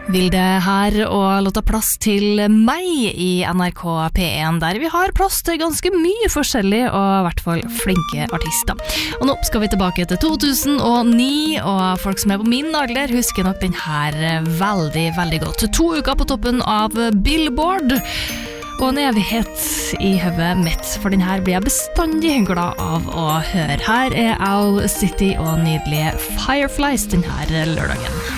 Vilde her og låta plass til meg i NRK P1, der vi har plass til ganske mye forskjellig og i hvert fall flinke artister. Og nå skal vi tilbake til 2009, og folk som er på min alder husker nok den her veldig, veldig godt. 2 uker på toppen av Billboard, og en evighet i høvet mitt, for den her blir jeg bestandig glad av å høre. Her er Owl City og nydelige Fireflies den her lørdagen.